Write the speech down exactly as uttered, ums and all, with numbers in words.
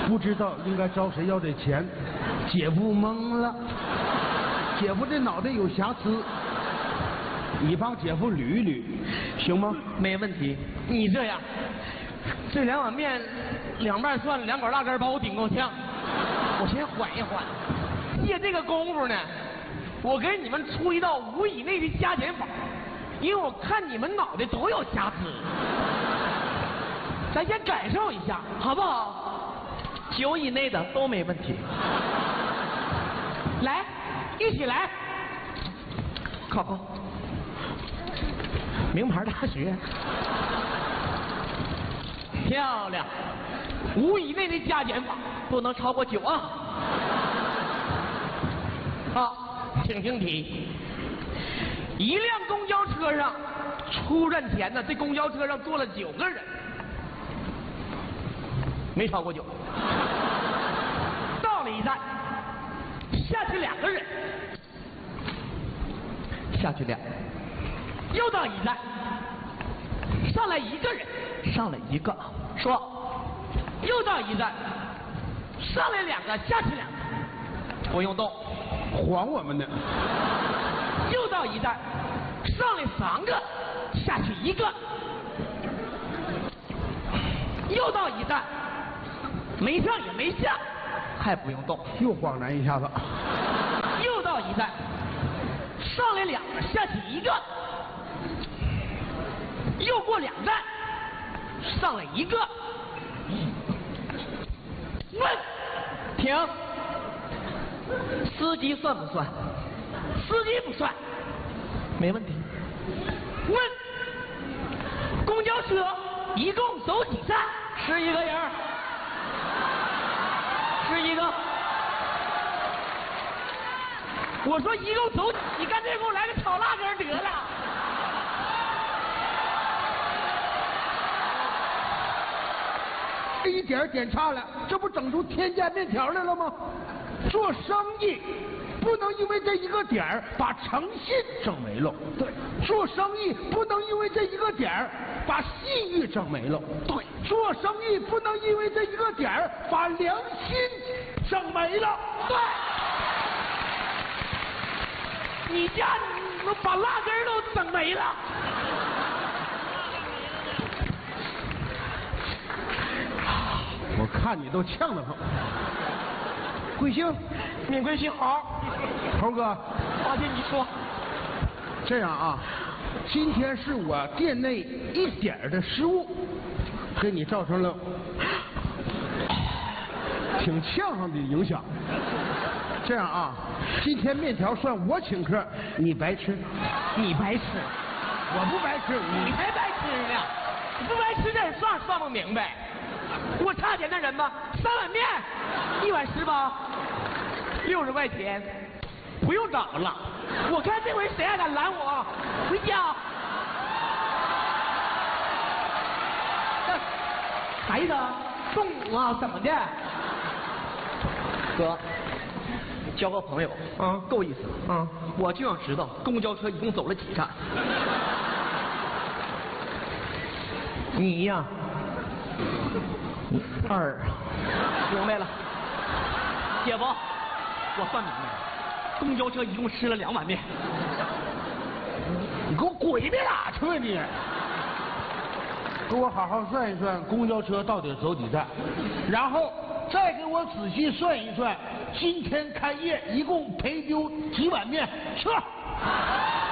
不知道应该找谁要这钱，姐夫懵了。姐夫这脑袋有瑕疵，你帮姐夫捋一捋，行吗？ 没问题。你这样，这两碗面，两瓣蒜，两管辣根，把我顶够呛。我先缓一缓。借这个功夫呢，我给你们出一道五以内的加减法，因为我看你们脑袋都有瑕疵。咱先感受一下，好不好？九以内的都没问题。来，一起来。考考。名牌大学。漂亮。五以内的加减法不能超过九啊。好，请听题。一辆公交车上，出站前呢，这公交车上坐了九个人。没超过九。到了一站，下去两个人，下去俩。又到一站，上来一个人，上来一个。说，又到一站，上来两个，下去两个，不用动， 还我们呢。 又到一站，上来三个，下去一个。又到一站。没上也没下，还不用动， 又恍然一下子。 又到一站，上来两个，下去一个。又过两站，上来一个。问，停。司机算不算？司机不算，没问题。问，公交车一共走几站？十一个人。十一个，我说一共走，你干脆给我来个炒辣根得了。 这一点点差了，这不整出天价面条来了吗？做生意不能因为这一个点儿把诚信整没了。对，做生意不能因为这一个点儿把信誉整没了。对，做生意不能因为这一个点儿把良心整没了。 对，你家你们把辣根都整没了。 我看你都呛得慌。贵姓？ 闵贵姓侯。 猴哥， 花姐你说。 这样啊，今天是我店内一点儿的失误，给你造成了挺呛上的影响。这样啊，今天面条算我请客，你白吃。 你白吃， 我不白吃， 你才白吃呢。你不白吃这算算不明白。我差钱的人吗？三碗面，一碗十八，六十块钱，不用找了。我看这回谁还敢拦我？回家。孩子，中午啊，怎么的？哥，交个朋友啊，够意思啊！我就想知道公交车一共走了几站。你呀。二，明白了，姐夫，我算明白了，公交车一共吃了两碗面。 你给我滚一边哪去你！给我好好算一算公交车到底走几站，然后再给我仔细算一算今天开业一共赔丢几碗面，撤。